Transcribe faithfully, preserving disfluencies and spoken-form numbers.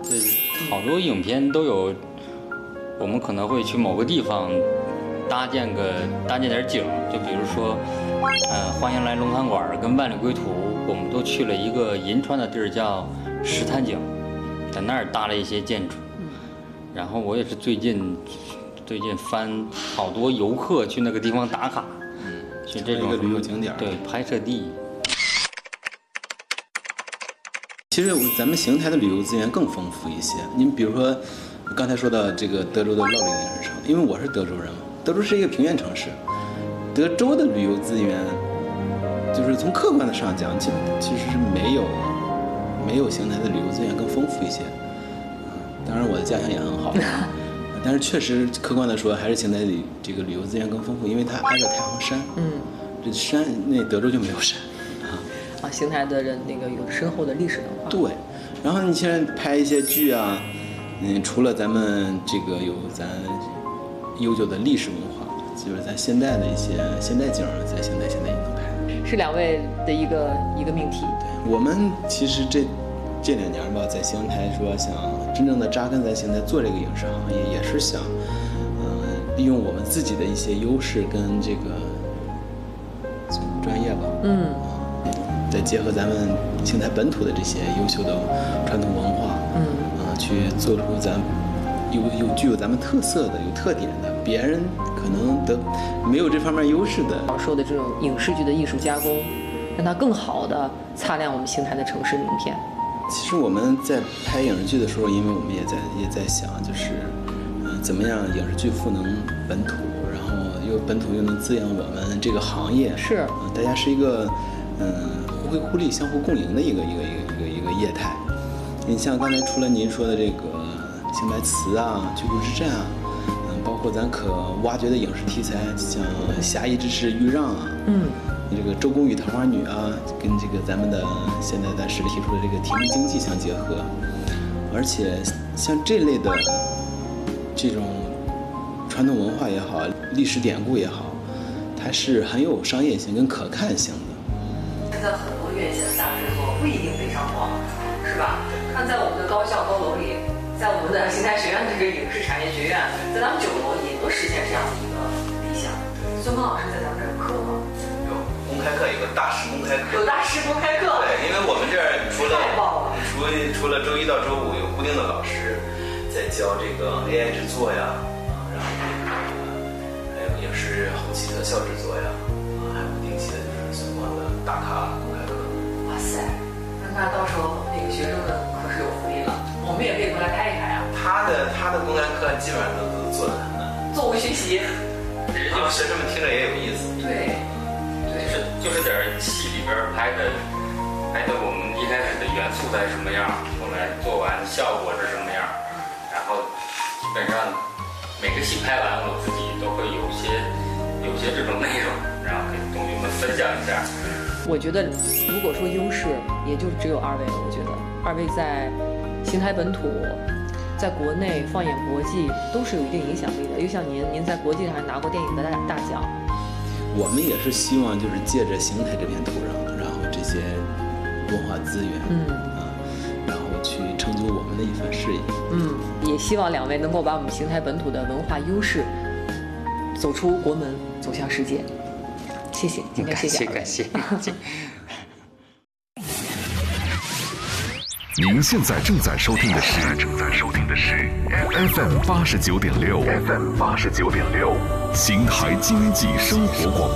这好多影片都有，我们可能会去某个地方搭建个搭建点景，就比如说，呃，欢迎来龙潭馆跟万里归途，我们都去了一个银川的地儿叫石潭井，在那儿搭了一些建筑。然后我也是最近最近翻好多游客去那个地方打卡， 嗯， 去这种一个旅游景点， 对，拍摄地。 其实咱们邢台的旅游资源更丰富一些。您比如说，刚才说到这个德州的乐陵影视城，因为我是德州人嘛，德州是一个平原城市，德州的旅游资源，就是从客观的上讲，其其实是没有没有邢台的旅游资源更丰富一些。当然，我的家乡也很好，但是确实客观的说，还是邢台里这个旅游资源更丰富，因为它挨着太行山。 嗯， 这山那德州就没有山。 啊，邢台的人那个有深厚的历史文化。 对，然后你现在拍一些剧啊，嗯，除了咱们这个有咱悠久的历史文化，就是咱现代的一些现代景，在邢台现在也能拍。 是两位的一个一个命题。 对，我们其实这这两年吧，在邢台说想真正的扎根在邢台做这个影视行业，也是想，嗯、呃，利用我们自己的一些优势跟这个专业吧。 嗯。 再结合咱们邢台本土的这些优秀的传统文化， 嗯， 啊、呃，去做出咱有有具有咱们特色的、有特点的，别人可能得没有这方面优势的。 说的这种影视剧的艺术加工，让它更好的擦亮我们邢台的城市名片。 其实我们在拍影视剧的时候，因为我们也在也在想，就是，嗯、呃，怎么样影视剧赋能本土，然后又本土又能滋养我们这个行业。 是， 啊、呃，大家是一个，嗯。互惠互利、相互共赢的一个一个一个一个一个业态。你像刚才除了您说的这个邢台词啊、居住之战啊，嗯，包括咱可挖掘的影视题材，像《侠义之士豫让》啊， 嗯， 这个《周公与桃花女》啊，跟这个咱们的现在咱实力提出的这个体育经济相结合，而且像这类的这种传统文化也好、历史典故也好，它是很有商业性跟可看性的。 现在很多院线的大制作不一定非常黄，是吧？看在我们的高校高楼里，在我们的邢台学院这个影视产业学院，在咱们九楼也都实现这样的一个理想。孙峰老师在咱们这儿有课吗？ 有公开课，有个大师公开课。 有大师公开课。 对，因为我们这儿除了太棒了， 除除了周一到周五有固定的老师在教这个 A I 制作呀，啊，然后这个还有影视后期特效制作呀。还有不定期的就是孙光的大咖公开课。 哇塞，那看到时候那个学生们可是有福利了，我们也可以过来拍一拍啊。 他的他的公开课基本上都都做得很难， 作为学习， 然后学生们听着也有意思。 对，对， 就是就是点戏里边拍的拍的我们一开始的元素在什么样，后来做完效果是什么样，然后基本上每个戏拍完，我自己都会有些。有些这种内容，然后给同学们分享一下。 我觉得，如果说优势，也就只有二位了。我觉得二位在邢台本土，在国内放眼国际都是有一定影响力的。又像您，您在国际上还拿过电影的大大奖。 我们也是希望就是借着邢台这片土壤，然后这些文化资源， 嗯啊，然后去成就我们的一番事业。 嗯，也希望两位能够把我们邢台本土的文化优势走出国门，走向世界。谢谢，今天谢谢感谢感谢。 您现在正在收听的是正在收听的是 F M 八十九点六 F M 八十九点六邢台经济生活广播。